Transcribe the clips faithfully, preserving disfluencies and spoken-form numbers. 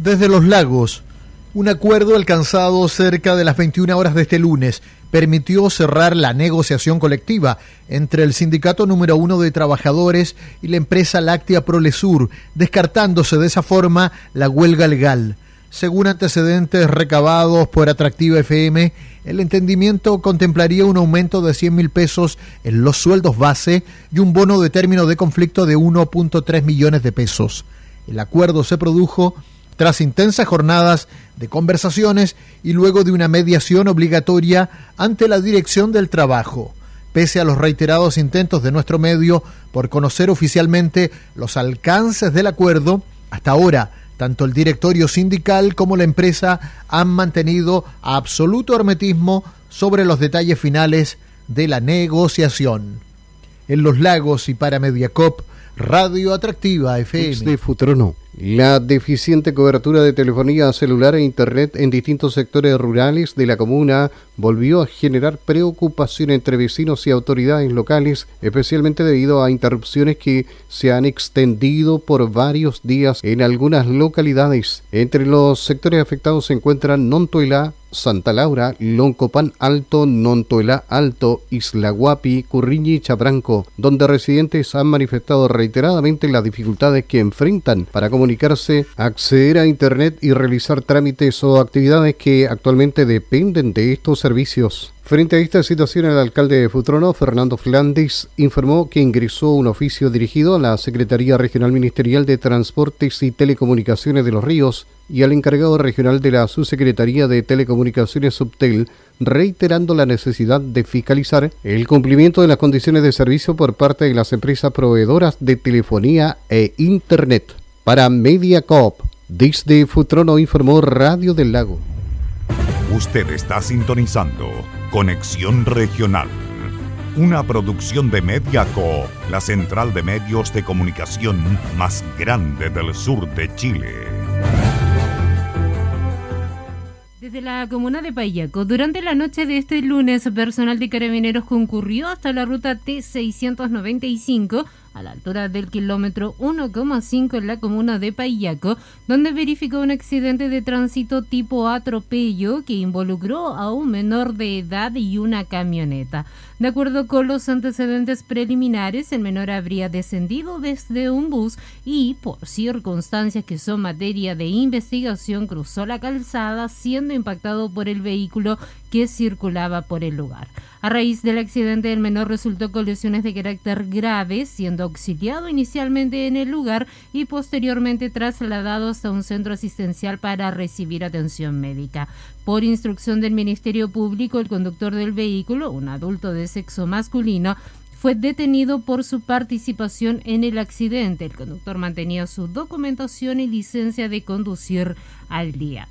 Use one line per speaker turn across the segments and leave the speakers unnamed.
Desde Los Lagos, un acuerdo alcanzado cerca de las veintiuna horas de este lunes permitió cerrar la negociación colectiva entre el sindicato número uno de trabajadores y la empresa láctea Prolesur, descartándose de esa forma la huelga legal. Según antecedentes recabados por Atractiva F M, el entendimiento contemplaría un aumento de cien mil pesos en los sueldos base y un bono de término de conflicto de uno punto tres millones de pesos. El acuerdo se produjo tras intensas jornadas de conversaciones y luego de una mediación obligatoria ante la Dirección del Trabajo. Pese a los reiterados intentos de nuestro medio por conocer oficialmente los alcances del acuerdo, hasta ahora tanto el directorio sindical como la empresa han mantenido absoluto hermetismo sobre los detalles finales de la negociación. En Los Lagos y para Mediacop, Radio Atractiva F M.
De Futrono. La deficiente cobertura de telefonía celular e internet en distintos sectores rurales de la comuna volvió a generar preocupación entre vecinos y autoridades locales, especialmente debido a interrupciones que se han extendido por varios días en algunas localidades. Entre los sectores afectados se encuentran Nontoelá, Santa Laura, Loncopan Alto, Nontoelá Alto, Isla Guapi, Curriñi y Chabranco, donde residentes han manifestado reiteradamente las dificultades que enfrentan para comunicarse, acceder a internet y realizar trámites o actividades que actualmente dependen de estos servicios. Frente a esta situación, el alcalde de Futrono, Fernando Flandes, informó que ingresó un oficio dirigido a la Secretaría Regional Ministerial de Transportes y Telecomunicaciones de Los Ríos y al encargado regional de la Subsecretaría de Telecomunicaciones Subtel, reiterando la necesidad de fiscalizar el cumplimiento de las condiciones de servicio por parte de las empresas proveedoras de telefonía e internet. Para Mediacop, desde Futrono informó Radio del Lago.
Usted está sintonizando Conexión Regional, una producción de Mediacop, la central de medios de comunicación más grande del sur de Chile.
Desde la comuna de Paillaco, durante la noche de este lunes, personal de Carabineros concurrió hasta la ruta T seiscientos noventa y cinco, a la altura del kilómetro uno coma cinco en la comuna de Paillaco, donde verificó un accidente de tránsito tipo atropello que involucró a un menor de edad y una camioneta. De acuerdo con los antecedentes preliminares, el menor habría descendido desde un bus y, por circunstancias que son materia de investigación, cruzó la calzada, siendo impactado por el vehículo que circulaba por el lugar. A raíz del accidente, el menor resultó con lesiones de carácter grave, siendo auxiliado inicialmente en el lugar y posteriormente trasladado hasta un centro asistencial para recibir atención médica. Por instrucción del Ministerio Público, el conductor del vehículo, un adulto de sexo masculino, fue detenido por su participación en el accidente. El conductor mantenía su documentación y licencia de conducir al día.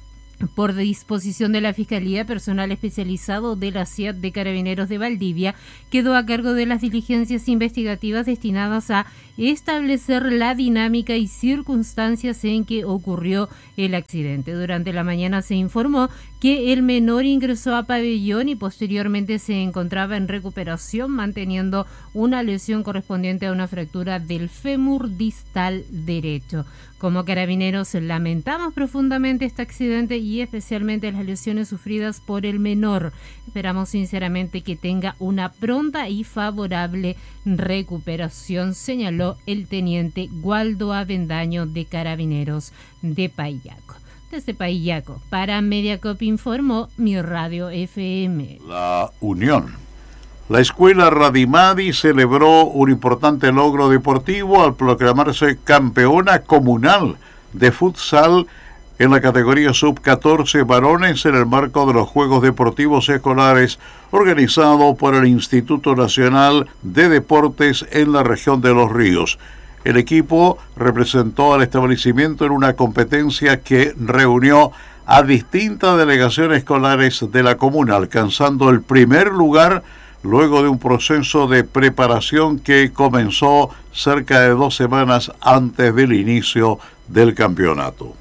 Por disposición de la Fiscalía, personal especializado de la C I A T de Carabineros de Valdivia quedó a cargo de las diligencias investigativas destinadas a establecer la dinámica y circunstancias en que ocurrió el accidente. Durante la mañana se informó que el menor ingresó a pabellón y posteriormente se encontraba en recuperación, manteniendo una lesión correspondiente a una fractura del fémur distal derecho. Como Carabineros lamentamos profundamente este accidente y especialmente las lesiones sufridas por el menor. Esperamos sinceramente que tenga una pronta y favorable recuperación, señaló el teniente Waldo Avendaño de Carabineros de Paillaco. Desde Paillaco, para Mediacop informó Mi Radio F M.
La Unión. La escuela Radimadi celebró un importante logro deportivo al proclamarse campeona comunal de futsal en la categoría sub catorce varones en el marco de los Juegos Deportivos Escolares organizado por el Instituto Nacional de Deportes en la región de Los Ríos. El equipo representó al establecimiento en una competencia que reunió a distintas delegaciones escolares de la comuna, alcanzando el primer lugar luego de un proceso de preparación que comenzó cerca de dos semanas antes del inicio del campeonato.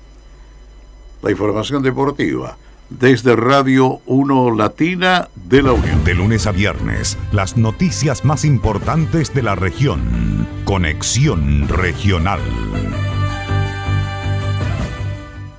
La información deportiva desde Radio uno Latina de la Unión.
De lunes a viernes, las noticias más importantes de la región. Conexión Regional.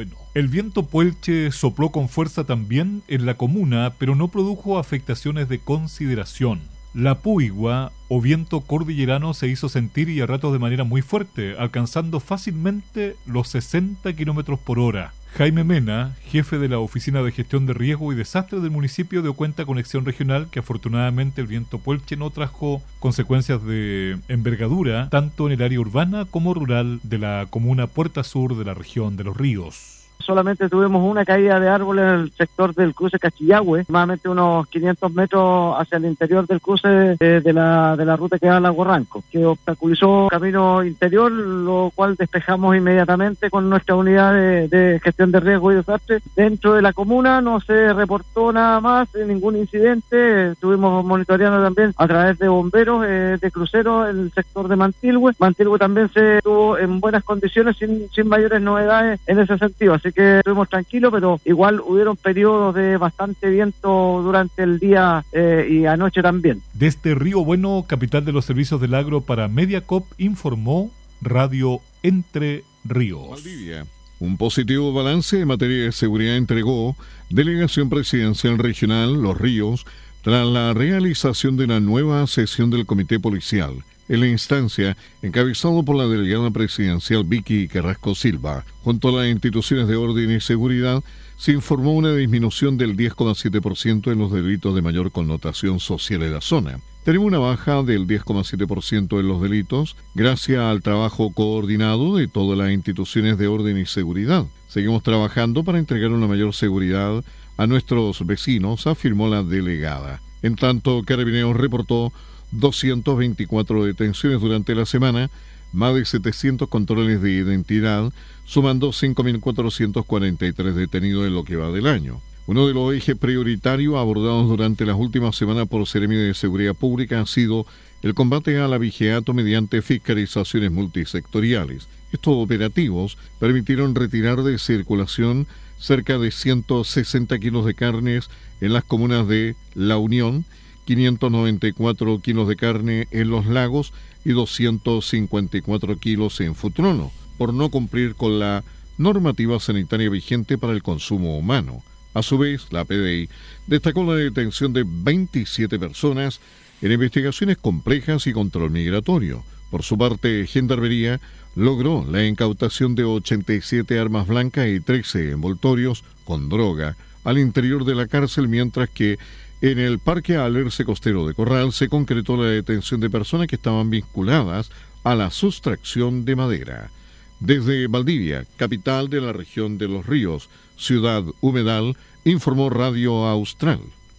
bueno. El viento Puelche sopló con fuerza también en la comuna, pero no produjo afectaciones de consideración. La puigua o viento cordillerano se hizo sentir y a ratos de manera muy fuerte, alcanzando fácilmente los sesenta kilómetros por hora. Jaime Mena, jefe de la Oficina de Gestión de Riesgo y Desastres del municipio, dio cuenta a Conexión Regional que afortunadamente el viento Puelche no trajo consecuencias de envergadura tanto en el área urbana como rural de la comuna Puerta Sur de la región de Los Ríos.
Solamente tuvimos una caída de árbol en el sector del cruce Cachillahue, aproximadamente unos quinientos metros hacia el interior del cruce eh, de la de la ruta que va a Lago Ranco, que obstaculizó el camino interior, lo cual despejamos inmediatamente con nuestra unidad de, de gestión de riesgo y desastre. Dentro de la comuna no se reportó nada más, ningún incidente. Estuvimos monitoreando también a través de bomberos eh, de cruceros en el sector de Mantilhue. Mantilhue también se estuvo en buenas condiciones, sin, sin mayores novedades en ese sentido, así que estuvimos tranquilos, pero igual hubieron periodos de bastante viento durante el día eh, y anoche también.
Desde Río Bueno, capital de los servicios del agro para Mediacop, informó Radio Entre Ríos.
Valdivia. Un positivo balance en materia de seguridad entregó Delegación Presidencial Regional Los Ríos tras la realización de una nueva sesión del Comité Policial. En la instancia, encabezado por la delegada presidencial Vicky Carrasco Silva, junto a las instituciones de orden y seguridad, se informó una disminución del diez coma siete por ciento en los delitos de mayor connotación social en la zona. Tenemos una baja del diez coma siete por ciento en los delitos, gracias al trabajo coordinado de todas las instituciones de orden y seguridad. Seguimos trabajando para entregar una mayor seguridad a nuestros vecinos, afirmó la delegada. En tanto, Carabineros reportó doscientas veinticuatro detenciones durante la semana, más de setecientos controles de identidad, sumando cinco mil cuatrocientos cuarenta y tres detenidos en lo que va del año. Uno de los ejes prioritarios abordados durante las últimas semanas por Seremi de Seguridad Pública ha sido el combate al abigeato mediante fiscalizaciones multisectoriales. Estos operativos permitieron retirar de circulación cerca de ciento sesenta kilos de carnes en las comunas de La Unión, quinientos noventa y cuatro kilos de carne en Los Lagos y doscientos cincuenta y cuatro kilos en Futrono, por no cumplir con la normativa sanitaria vigente para el consumo humano. A su vez, la P D I destacó la detención de veintisiete personas en investigaciones complejas y control migratorio. Por su parte, Gendarmería logró la incautación de ochenta y siete armas blancas y trece envoltorios con droga al interior de la cárcel, mientras que en el Parque Alerce Costero de Corral se concretó la detención de personas que estaban vinculadas a la sustracción de madera. Desde Valdivia, capital de la región de Los Ríos, ciudad humedal, informó Radio Austral.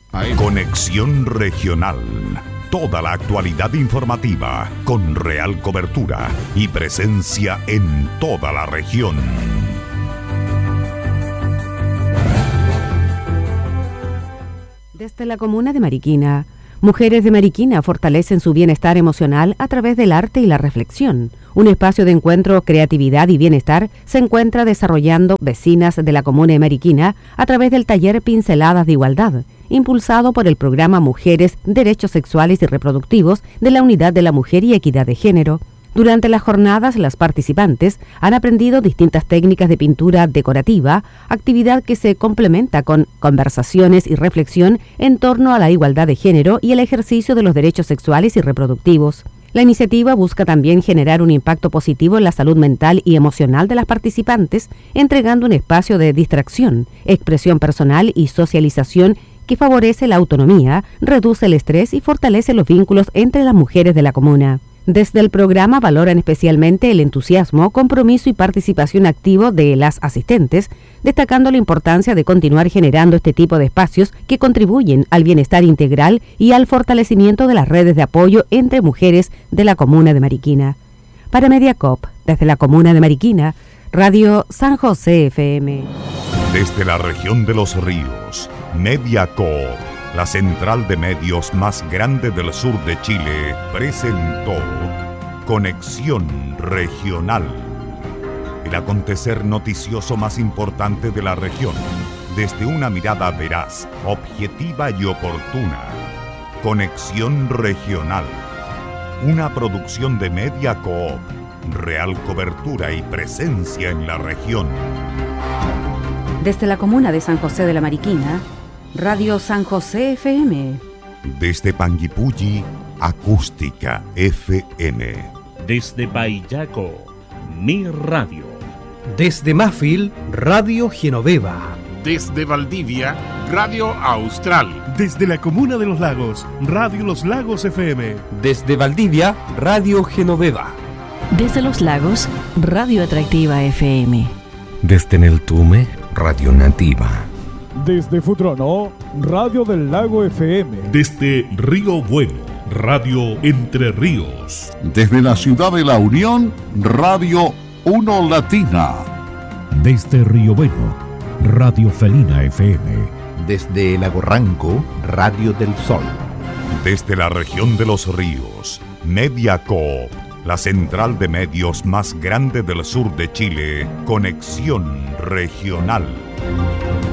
Conexión Regional. Toda la actualidad informativa con real cobertura y presencia en toda la región.
Desde la comuna de Mariquina, mujeres de Mariquina fortalecen su bienestar emocional a través del arte y la reflexión. Un espacio de encuentro, creatividad y bienestar se encuentra desarrollando vecinas de la comuna de Mariquina a través del taller Pinceladas de Igualdad, impulsado por el programa Mujeres, Derechos Sexuales y Reproductivos de la Unidad de la Mujer y Equidad de Género. Durante las jornadas, las participantes han aprendido distintas técnicas de pintura decorativa, actividad que se complementa con conversaciones y reflexión en torno a la igualdad de género y el ejercicio de los derechos sexuales y reproductivos. La iniciativa busca también generar un impacto positivo en la salud mental y emocional de las participantes, entregando un espacio de distracción, expresión personal y socialización que favorece la autonomía, reduce el estrés y fortalece los vínculos entre las mujeres de la comuna. Desde el programa valoran especialmente el entusiasmo, compromiso y participación activo de las asistentes, destacando la importancia de continuar generando este tipo de espacios que contribuyen al bienestar integral y al fortalecimiento de las redes de apoyo entre mujeres de la comuna de Mariquina. Para Mediacop, desde la comuna de Mariquina, Radio San José F M.
Desde la región de Los Ríos, Mediacop, la central de medios más grande del sur de Chile, presentó Conexión Regional, el acontecer noticioso más importante de la región, desde una mirada veraz, objetiva y oportuna. Conexión Regional, una producción de Mediacoop, real cobertura y presencia en la región.
Desde la comuna de San José de la Mariquina, Radio San José F M.
Desde Panguipulli, Acústica F M.
Desde Paillaco, Mi Radio.
Desde Mafil, Radio Genoveva.
Desde Valdivia, Radio Austral.
Desde la comuna de Los Lagos, Radio Los Lagos F M.
Desde Valdivia, Radio Genoveva.
Desde Los Lagos, Radio Atractiva F M.
Desde Neltume, Radio Nativa.
Desde Futrono, Radio del Lago F M.
Desde Río Bueno, Radio Entre Ríos.
Desde la ciudad de La Unión, Radio Uno Latina.
Desde Río Bueno, Radio Felina F M.
Desde Lago Ranco, Radio del Sol.
Desde la región de los ríos, Mediacoop, la central de medios más grande del sur de Chile, Conexión Regional.